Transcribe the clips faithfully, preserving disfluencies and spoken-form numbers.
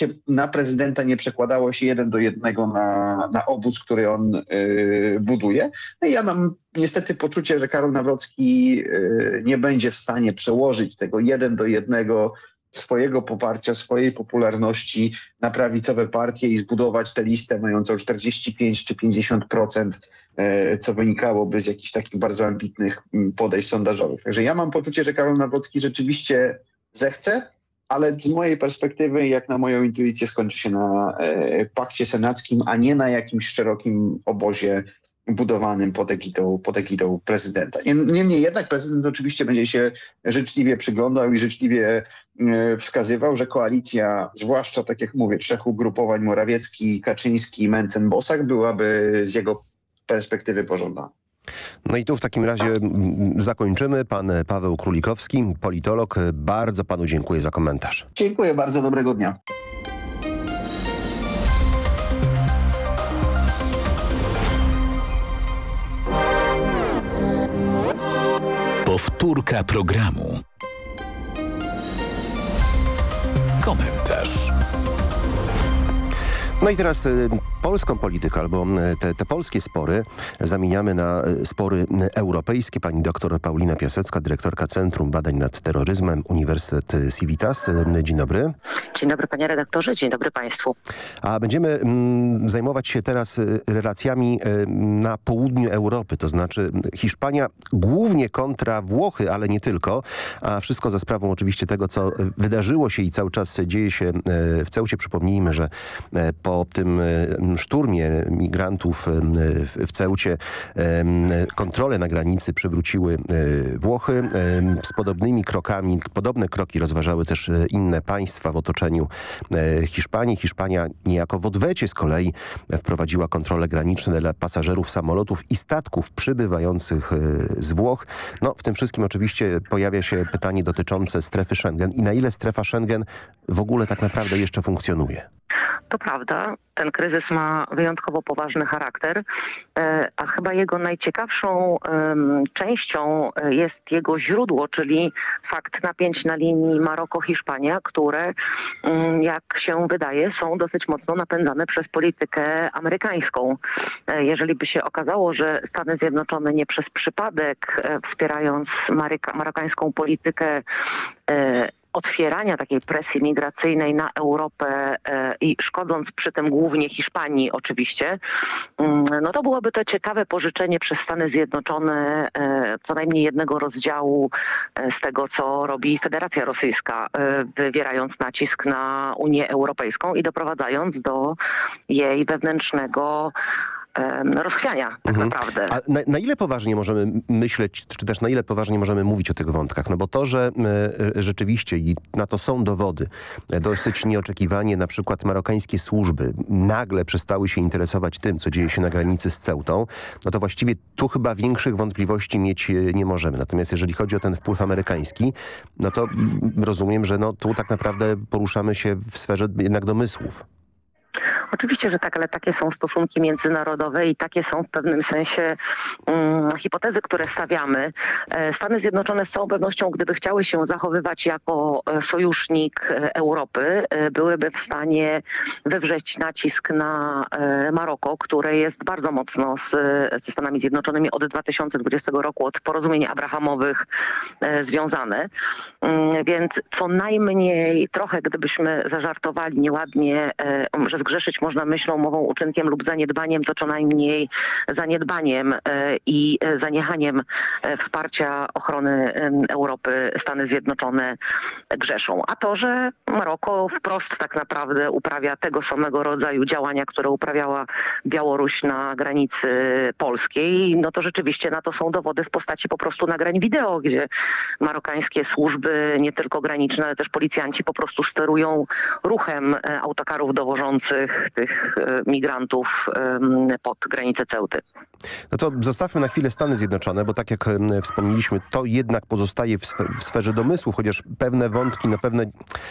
poparcie na prezydenta nie przekładało się jeden do jednego na, na obóz, który on y, buduje. No i ja mam niestety poczucie, że Karol Nawrocki y, nie będzie w stanie przełożyć tego jeden do jednego swojego poparcia, swojej popularności na prawicowe partie i zbudować tę listę mającą czterdzieści pięć czy pięćdziesiąt procent, co wynikałoby z jakichś takich bardzo ambitnych podejść sondażowych. Także ja mam poczucie, że Karol Nawrocki rzeczywiście zechce, ale z mojej perspektywy, jak na moją intuicję, skończy się na pakcie senackim, a nie na jakimś szerokim obozie budowanym pod egidą, pod egidą prezydenta. Niemniej jednak prezydent oczywiście będzie się życzliwie przyglądał i życzliwie wskazywał, że koalicja, zwłaszcza tak jak mówię, trzech ugrupowań Morawiecki, Kaczyński, Mencen, Bosak byłaby z jego perspektywy pożądana. No i tu w takim razie zakończymy. Pan Paweł Królikowski, politolog. Bardzo panu dziękuję za komentarz. Dziękuję bardzo, dobrego dnia. Powtórka programu. Komentarz. No i teraz y, polską politykę, albo te, te polskie spory zamieniamy na spory europejskie. Pani doktor Paulina Piasecka, dyrektorka Centrum Badań nad Terroryzmem, Uniwersytet Civitas. Dzień dobry. Dzień dobry panie redaktorze, dzień dobry państwu. A będziemy mm, zajmować się teraz relacjami y, na południu Europy, to znaczy Hiszpania głównie kontra Włochy, ale nie tylko, a wszystko za sprawą oczywiście tego, co wydarzyło się i cały czas dzieje się y, w Ceucie. Przypomnijmy, że y, po Po tym szturmie migrantów w Ceucie kontrolę na granicy przywróciły Włochy. Z podobnymi krokami, podobne kroki rozważały też inne państwa w otoczeniu Hiszpanii. Hiszpania niejako w odwecie z kolei wprowadziła kontrole graniczne dla pasażerów samolotów i statków przybywających z Włoch. No, w tym wszystkim oczywiście pojawia się pytanie dotyczące strefy Schengen i na ile strefa Schengen w ogóle tak naprawdę jeszcze funkcjonuje. To prawda, ten kryzys ma wyjątkowo poważny charakter, a chyba jego najciekawszą częścią jest jego źródło, czyli fakt napięć na linii Maroko-Hiszpania, które, jak się wydaje, są dosyć mocno napędzane przez politykę amerykańską. Jeżeli by się okazało, że Stany Zjednoczone nie przez przypadek, wspierając maryka, marokańską politykę otwierania takiej presji migracyjnej na Europę e, i szkodząc przy tym głównie Hiszpanii oczywiście, mm, no to byłoby to ciekawe pożyczenie przez Stany Zjednoczone e, co najmniej jednego rozdziału e, z tego, co robi Federacja Rosyjska, e, wywierając nacisk na Unię Europejską i doprowadzając do jej wewnętrznego rozchwiania tak mhm. naprawdę. A na, na ile poważnie możemy myśleć, czy też na ile poważnie możemy mówić o tych wątkach? No bo to, że y, rzeczywiście i na to są dowody, dosyć nieoczekiwanie na przykład marokańskie służby nagle przestały się interesować tym, co dzieje się na granicy z Ceutą, no to właściwie tu chyba większych wątpliwości mieć nie możemy. Natomiast jeżeli chodzi o ten wpływ amerykański, no to rozumiem, że no tu tak naprawdę poruszamy się w sferze jednak domysłów. Oczywiście, że tak, ale takie są stosunki międzynarodowe i takie są w pewnym sensie um, hipotezy, które stawiamy. Stany Zjednoczone z całą pewnością, gdyby chciały się zachowywać jako sojusznik Europy, byłyby w stanie wywrzeć nacisk na Maroko, które jest bardzo mocno z, ze Stanami Zjednoczonymi od dwa tysiące dwudziestego roku, od porozumień abrahamowych e, związane. Um, więc co najmniej trochę, gdybyśmy zażartowali nieładnie, e, że zgrzeszyć można myślą, mową, uczynkiem lub zaniedbaniem, to co najmniej zaniedbaniem i zaniechaniem wsparcia ochrony Europy Stany Zjednoczone grzeszą. A to, że Maroko wprost tak naprawdę uprawia tego samego rodzaju działania, które uprawiała Białoruś na granicy polskiej, no to rzeczywiście na to są dowody w postaci po prostu nagrań wideo, gdzie marokańskie służby, nie tylko graniczne, ale też policjanci po prostu sterują ruchem autokarów dowożących tych migrantów pod granicę Ceuty. No to zostawmy na chwilę Stany Zjednoczone, bo tak jak wspomnieliśmy, to jednak pozostaje w, sfer w sferze domysłów, chociaż pewne wątki, no pewne...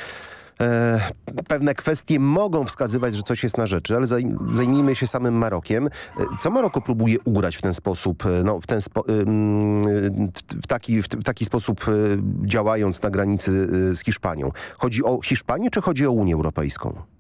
E, pewne kwestie mogą wskazywać, że coś jest na rzeczy, ale zaj zajmijmy się samym Marokiem. Co Maroko próbuje ugrać w ten sposób, no, w, ten spo w, taki, w, w taki sposób działając na granicy z Hiszpanią? Chodzi o Hiszpanię, czy chodzi o Unię Europejską?